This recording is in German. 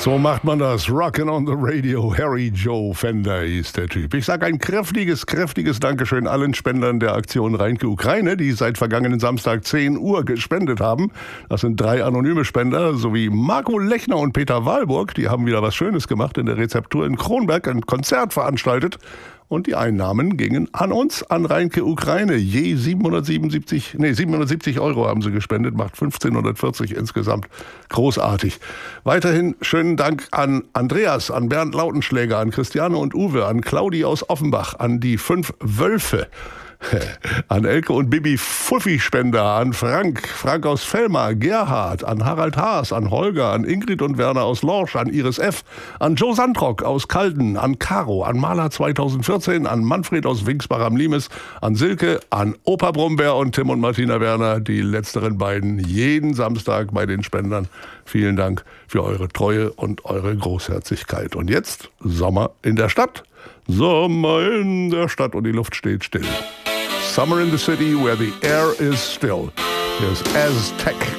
So macht man das. Rockin' on the Radio. Harry Joe Fender ist der Typ. Ich sage ein kräftiges Dankeschön allen Spendern der Aktion Reinke Ukraine, die seit vergangenen Samstag 10 Uhr gespendet haben. Das sind 3 anonyme Spender sowie Marco Lechner und Peter Wahlburg. Die haben wieder was Schönes gemacht in der Rezeptur in Kronberg, ein Konzert veranstaltet. Und die Einnahmen gingen an uns, an Reinke Ukraine. Je 770 € haben sie gespendet, macht 1540 insgesamt. Großartig. Weiterhin schönen Dank an Andreas, an Bernd Lautenschläger, an Christiane und Uwe, an Claudi aus Offenbach, an die 5 Wölfe, an Elke und Bibi Fuffi-Spender, an Frank aus Fellmar, Gerhard, an Harald Haas, an Holger, an Ingrid und Werner aus Lorsch, an Iris F., an Joe Sandrock aus Calden, an Caro, an Maler 2014, an Manfred aus Wingsbach am Limes, an Silke, an Opa Brombeer und Tim und Martina Werner, die letzteren beiden jeden Samstag bei den Spendern. Vielen Dank für eure Treue und eure Großherzigkeit. Und jetzt Sommer in der Stadt. Sommer in der Stadt und die Luft steht still. Summer in the city where the air is still. Here's Aztec.